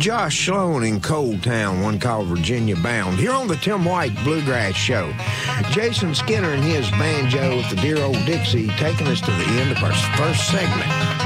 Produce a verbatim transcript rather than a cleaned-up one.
Josh Sloan in Coal Town, one called Virginia Bound. Here on the Tim White Bluegrass Show, Jason Skinner and his banjo with the Dear Old Dixie taking us to the end of our first segment.